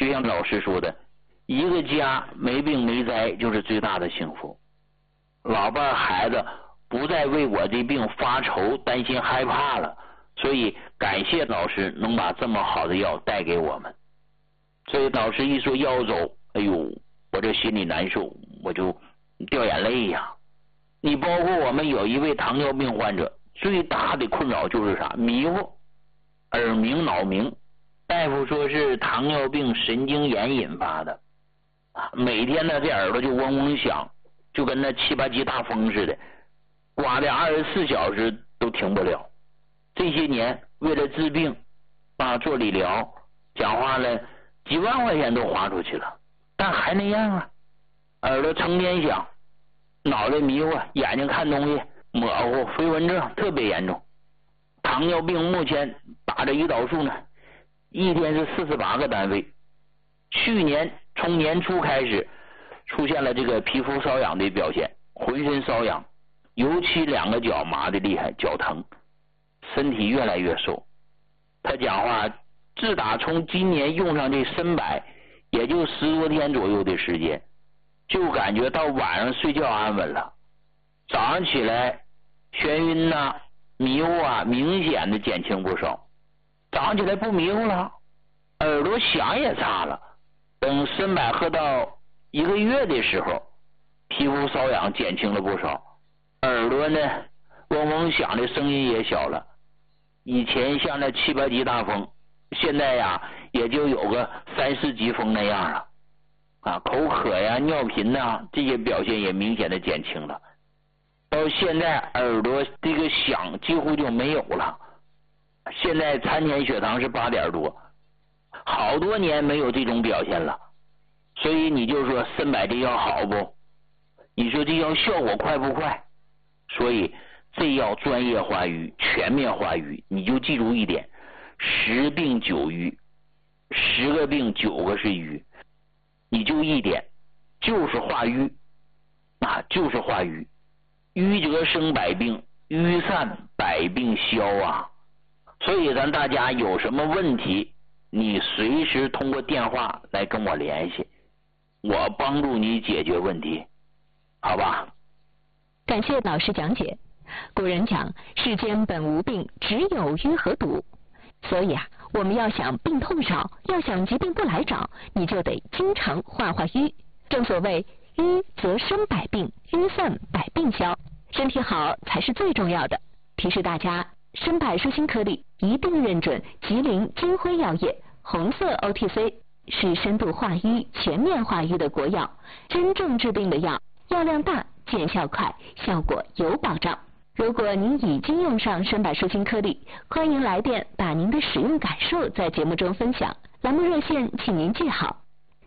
就像老师说的，一个家没病没灾就是最大的幸福。老伴孩子不再为我这病发愁担心害怕了，所以感谢老师能把这么好的药带给我们。所以老师一说要走，哎呦，我这心里难受，我就掉眼泪呀。你包括我们有一位糖尿病患者，最大的困扰就是啥？迷糊，耳鸣脑鸣，大夫说是糖尿病神经炎引发的，每天呢这耳朵就嗡嗡响，就跟那7、8级大风似的，刮的24小时都停不了。这些年为了治病做理疗，讲话了几万块钱都花出去了，但还那样啊，耳朵成天响，脑袋迷糊，眼睛看东西模糊，飞蚊症特别严重。糖尿病目前打着胰岛素呢，一天是48个单位。去年从年初开始出现了这个皮肤瘙痒的表现，浑身瘙痒，尤其2个脚麻的厉害，脚疼，身体越来越瘦。他讲话，自打从今年用上这参柏，也就10多天左右的时间，就感觉到晚上睡觉安稳了，早上起来眩晕迷糊明显的减轻不少。早上起来不迷糊了，耳朵响也差了。等参柏喝到1个月的时候，皮肤瘙痒减轻了不少，耳朵呢嗡嗡响的声音也小了。以前像那7、8级大风，现在也就有个3、4级风那样了。口渴尿频这些表现也明显的减轻了。到现在耳朵这个响几乎就没有了，现在餐前血糖是8点多，好多年没有这种表现了。所以你就说参柏这药好不？你说这药效果快不快？所以这药专业化瘀，全面化瘀，你就记住一点，10病9瘀，10个病9个是瘀，你就一点，就是化瘀，就是化瘀。瘀则生百病，瘀散百病消啊。所以咱大家有什么问题，你随时通过电话来跟我联系，我帮助你解决问题，好吧？ 感谢老师讲解。古人讲，世间本无病，只有瘀和堵。所以我们要想病痛少，要想疾病不来找，你就得经常化化瘀。正所谓瘀则生百病，瘀散百病消，身体好才是最重要的。提示大家，参柏舒心颗粒一定认准吉林金辉药业红色 OTC， 是深度化瘀、全面化瘀的国药，真正治病的药，药量大，见效快，效果有保障。如果您已经用上参柏舒心颗粒，欢迎来电把您的使用感受在节目中分享。栏目热线请您记好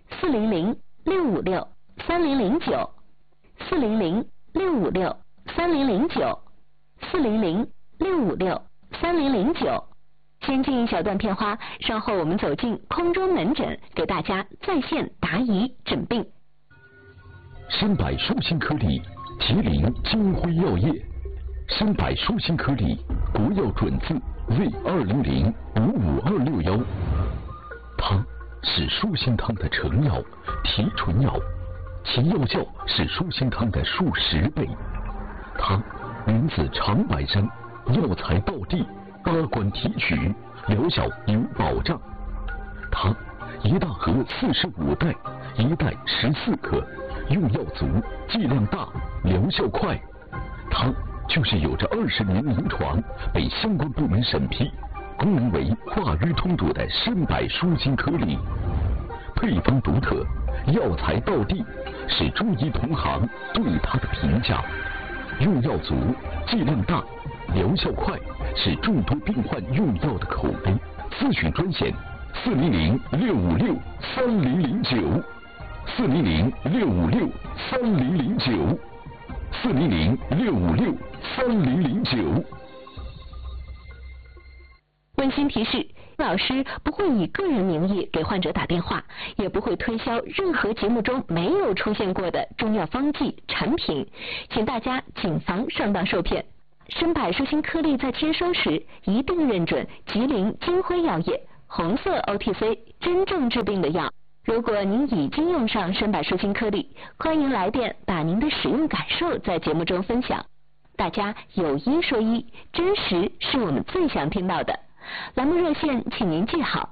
，400-656-3009，400-656-3009。先进一小段片花，稍后我们走进空中门诊，给大家在线答疑诊病。 参柏舒心颗粒，吉林金辉药业。参柏舒心颗粒，国药准字 Z200-55261。它是舒心汤的成药、提纯药，其药效是舒心汤的数10倍。它源自长白山，药材到地，8关提取，疗效有保障。它一大盒45袋，一袋14克，用药足，剂量大，疗效快。它就是有着20年临床，被相关部门审批，功能为化瘀通堵的参柏舒心颗粒。配方独特，药材到地，是中医同行对它的评价。用药足，剂量大，疗效快，是众多病患用药的口碑。咨询专线400-656-3009，400-656-3009。 温馨提示，老师不会以个人名义给患者打电话，也不会推销任何节目中没有出现过的中药方剂产品，请大家谨防上当受骗。参柏舒心颗粒在签收时一定认准吉林金辉药业红色 OTC， 真正治病的药。 如果您已经用上深百舒心颗粒，欢迎来电把您的使用感受在节目中分享。大家有一说一，真实是我们最想听到的。栏目热线请您记好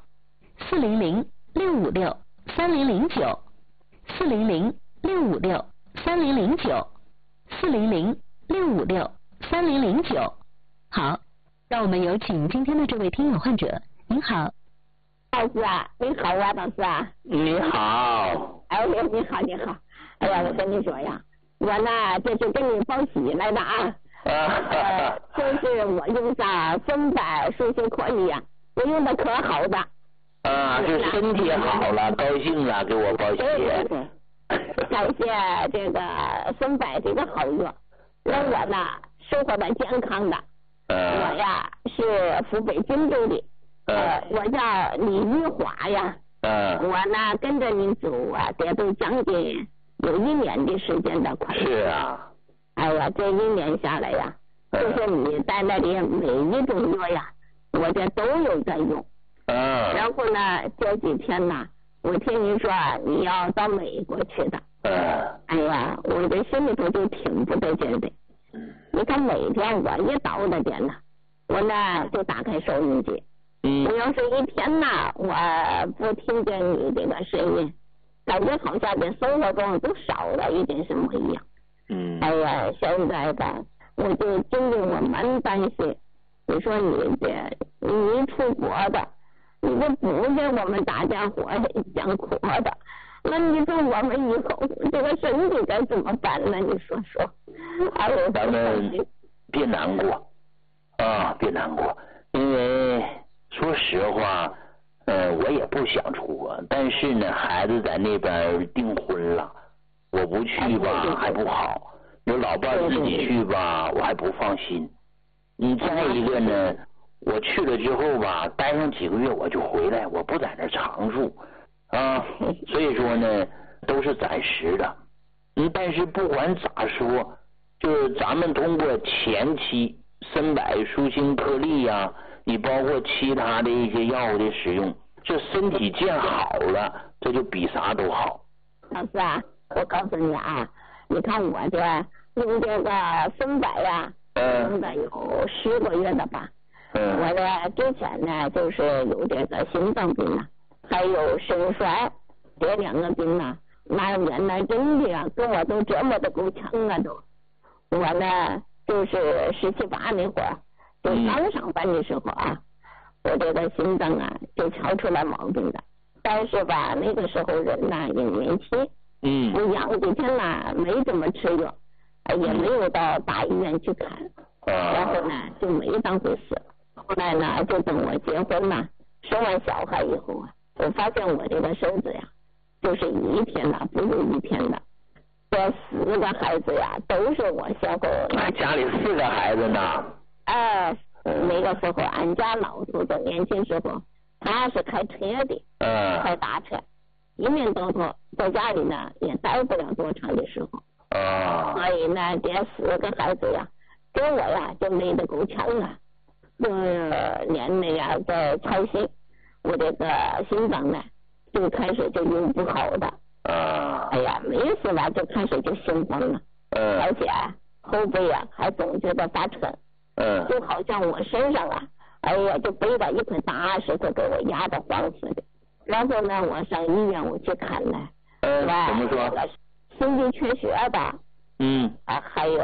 ，400-656-3009，400-656-3009。好，让我们有请今天的这位听友患者。您好， 老师啊，你好啊，老师啊。 你好。 哎，你好，你好。哎呀，我跟你说呀，我呢这是跟你报喜来的啊。就是我用上深百舒心颗粒呀，我用的可好的。 就身体好了，高兴了，给我报喜。 对。感谢这个深百这个好药，让我呢生活的健康的。我呀是湖北荆州的。我叫李玉华呀。我呢跟着您走啊，这都将近有1年的时间的快。 是啊。 哎呀，这1年下来呀，就是你带来的每一种药呀，我这都有在用。然后呢，这几天呢，我听您说你要到美国去的。哎呀，我这心里头就挺不得劲的。你看每天我一到那边呢，我呢就打开收音机。我要是一天呢，我不听见你这个声音，感觉好像这生活中都少了一点什么一样。哎呀，现在的我就真的我蛮担心。你说你出国的，你这不给我们大家伙讲苦的，那你说我们以后这个身体该怎么办呢？你说说。哎呦， 咱们别难过别难过，因为说实话，我也不想出国，但是呢，孩子在那边订婚了，我不去吧还不好，有老伴自己去吧，我还不放心。再一个呢，我去了之后吧，待上几个月我就回来，我不在那常住所以说呢，都是暂时的。但是不管咋说，就是咱们通过前期深百舒心颗粒呀，你包括其他的一些药物的使用，这身体健好了，这就比啥都好。 老师啊，我告诉你啊，你看我这用这个深百呀，用的有10个月的吧。我呢之前呢就是有这个心脏病啊，还有肾衰，这2个病呢，那原来真的呀，跟我都折磨的够呛啊都。我呢就是17、18那会儿，就刚上班的时候啊，我这个心脏啊就挑出来毛病了。但是吧，那个时候人呐也年轻，我养几天呢没怎么吃药，也没有到大医院去看，然后呢就没当回事。后来呢，就等我结婚嘛，生完小孩以后啊，我发现我这个身子呀，就是一天呐不如一天的。这4个孩子呀，都是我小狗。 家里4个孩子呢？ 那个时候俺家老头子年轻时候，他是开车的，开大车，一年到头在家里呢也待不了多长的时候。所以呢，这4个孩子呀，给我呀就累得够呛啊。连那呀在操心，我这个心脏呢就开始就用不好的。哎呀，没事吧就开始就心慌了。而且后背啊还总觉得发沉。就好像我身上啊，哎呀就背着一块大石头给我压得慌似的。然后呢，我上医院我去看了。 怎么说？ 心肌缺血的。还有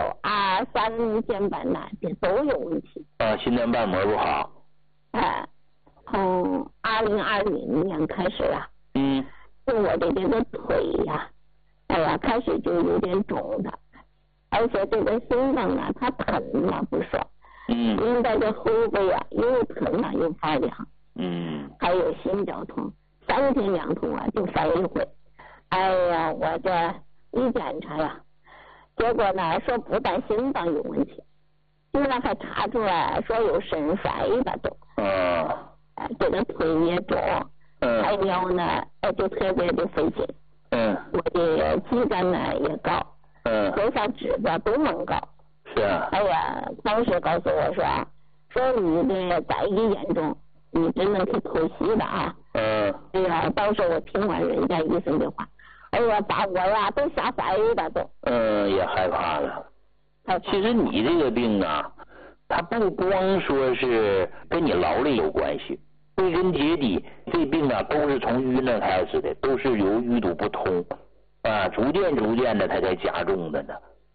R3间瓣呐，这都有问题。 心脏瓣膜不好。 从2020年开始啊，就我的这个腿呀，哎呀，开始就有点肿的，而且这个心脏啊，它疼了不说，应该这后背啊又疼啊又发凉，还有心绞痛，3天2头啊就犯一回。哎呀，我这一检查呀，结果呢说不但心脏有问题，竟然还查出来说有肾衰的都。这个腿也肿，还有呢就特别的费劲。我的肌酐呢也高，各项指标都蛮高。 是啊。 哎呀，当时告诉我说你的在医严重， 你只能去透析的啊。哎呀，到时候我听完人家医生的话，哎呀，把我呀都吓坏了都。 也害怕了。其实你这个病啊，它不光说是跟你劳累有关系，归根结底，这病啊都是从淤呢开始的，都是由淤堵不通啊，逐渐的它才加重的呢。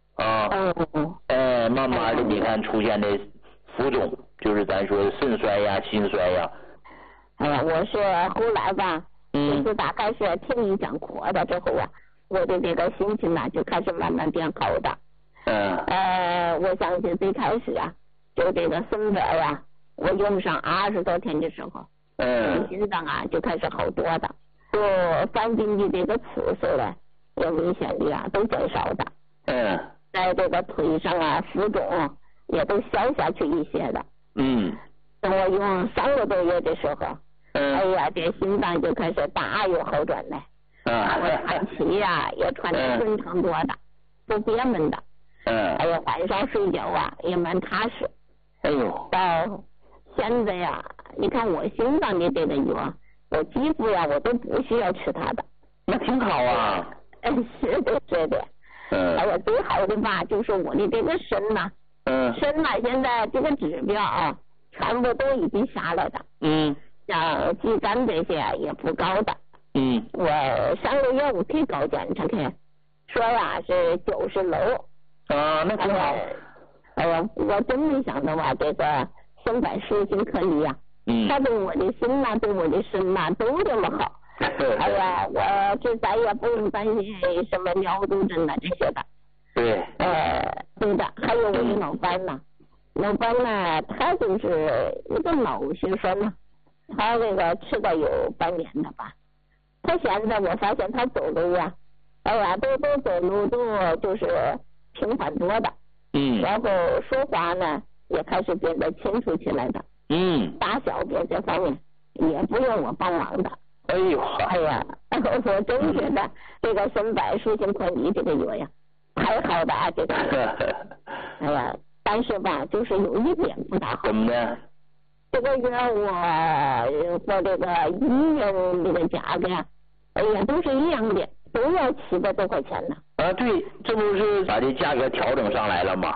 慢慢的你看出现的浮肿，就是咱说的肾衰呀、心衰呀。 哎呀，我是后来吧，就是大概是听你讲课的之后啊，我的这个心情呢就开始慢慢变好的。我相信最开始啊，就这个生白呀，我用上20多天的时候，心脏啊就开始好多的，就犯病的这个次数呢，也明显的啊都减少的。在这个腿上啊浮肿也都消下去一些的。等我用3个多月的时候，哎呀，这心脏就开始大有好转了。我喘气呀也喘得顺畅多的，不憋闷的。哎呀，晚上睡觉啊也蛮踏实。到现在呀，你看我心脏的这个药，我几乎呀我都不需要吃它的。 那挺好啊。 是的，是的。哎呀，最好的吧，就是我的这个肾呐，肾呐现在这个指标啊，全部都已经下来的。像肌酐这些也不高的。我上个月我去搞检查去，说呀是90楼。 那挺好。 哎呀，我真没想到啊，这个生白舒心颗粒呀，它对我的心呐，对我的肾呐都这么好。哎呀，我就再也不用担心什么尿毒症啊这些的。对的，还有我的老伴呐，他就是一个脑血栓呢，他这个吃了有半年了吧，他现在我发现他走路啊，哎呀，都走路都就是平缓多的。然后说话呢也开始变得清楚起来的。大小便这方面也不用我帮忙的。哎呀，我真觉得这个生白舒心颗粒这个药呀，太好的啊这个。哎呀，但是吧，就是有一点不大好。 怎么的？ 这个药我和这个医院这个价格呀，哎呀，都是一样的，都要700多块钱呢。 对，这不是把这价格调整上来了吗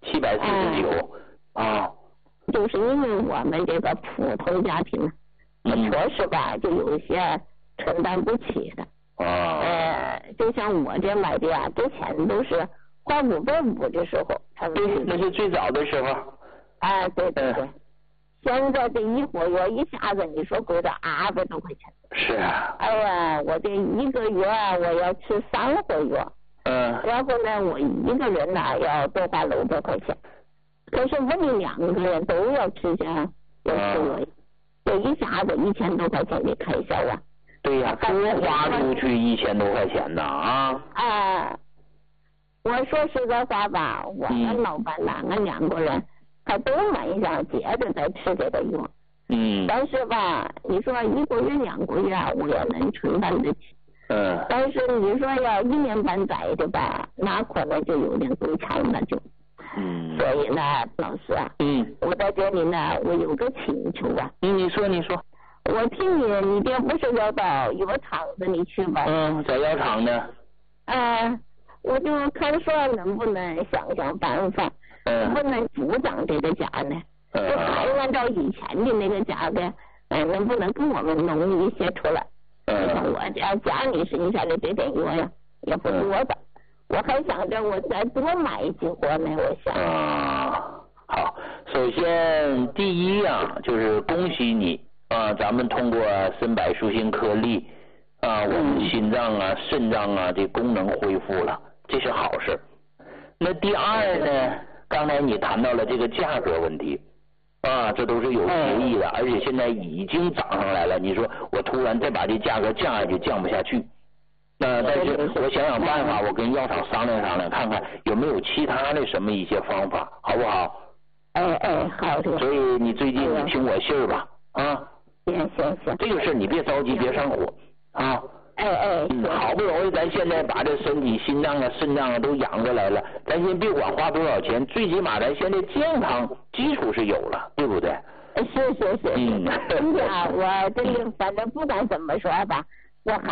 ？749。 就是因为我们这个普通家庭，确实吧，就有一些承担不起的。就像我这买的呀，之前都是花550的时候， 那是最早的时候。 对。现在这一个月一下子你说贵到200多块钱。 是啊。 哎呀，我这1个月我要吃3回药。然后呢，我一个人呢要多花600块钱。可是我们2个人都要吃下，要吃我，这一下子1000多块钱的开销啊。 对呀，多花出去1000多块钱呢我说实在话吧，我跟老板呐，俺2个人还都蛮想接着再吃这个药。但是吧，你说1个月2个月我也能承担得起。但是你说要1年半载的吧，那可能就有点够呛了就。所以呢，老师啊，我在这里呢，我有个请求啊。 你说。 我听你这不是要到药厂子里去吧？ 在药厂呢。 我就看说能不能想办法，能不能主张这个价呢？就还按照以前的那个价格，能不能给我们弄一些出来？像我家里剩下的这点药呀，也不多的。我还想着我再多买几盒呢，我想。 好，首先第一呀，就是恭喜你咱们通过生白舒心颗粒我们心脏啊、肾脏啊这功能恢复了，这是好事。那第二呢，刚才你谈到了这个价格问题这都是有协议的，而且现在已经涨上来了。你说我突然再把这价格降下去，降不下去。但是我想办法，我跟药厂商量，看看有没有其他的什么一些方法，好不好？ 好的。 所以你最近你听我信儿吧， 行。 这个事你别着急，别上火好不容易咱现在把这身体心脏啊、肾脏啊都养过来了，咱先别管花多少钱，最起码咱现在健康基础是有了，对不对？ 是。今天我这个反正不管怎么说吧，我还